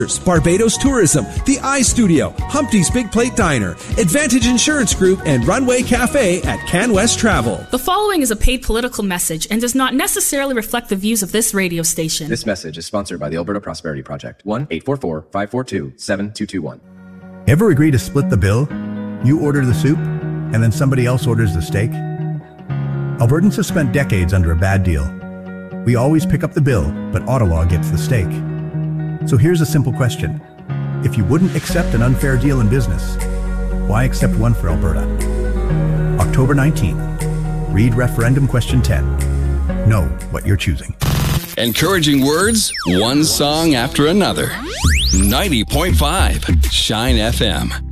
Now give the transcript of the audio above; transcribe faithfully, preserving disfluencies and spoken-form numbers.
Barbados Tourism, the iStudio, Humpty's Big Plate Diner, Advantage Insurance Group, and Runway Cafe at CanWest Travel. The following is a paid political message and does not necessarily reflect the views of this radio station. This message is sponsored by the Alberta Prosperity Project. one eight four four, five four two, seven two two one. Ever agree to split the bill? You order the soup, and then somebody else orders the steak? Albertans have spent decades under a bad deal. We always pick up the bill, but Ottawa gets the steak. So here's a simple question. If you wouldn't accept an unfair deal in business, why accept one for Alberta? October nineteenth. Read referendum question ten. Know what you're choosing. Encouraging words, one song after another. ninety point five Shine F M.